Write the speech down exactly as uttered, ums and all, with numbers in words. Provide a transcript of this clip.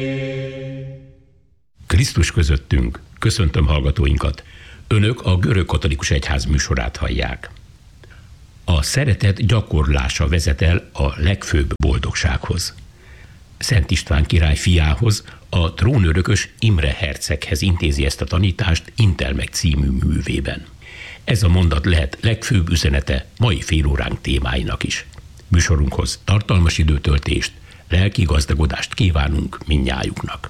Krisztus közöttünk, köszöntöm hallgatóinkat. Önök a Görögkatolikus Egyház műsorát hallják. A szeretet gyakorlása vezet el a legfőbb boldogsághoz. Szent István király fiához, a trónörökös Imre herceghez intézi ezt a tanítást Intelmeg című művében. Ez a mondat lehet legfőbb üzenete mai félóránk témáinak is. Műsorunkhoz tartalmas időtöltést, lelki gazdagodást kívánunk mindnyájuknak.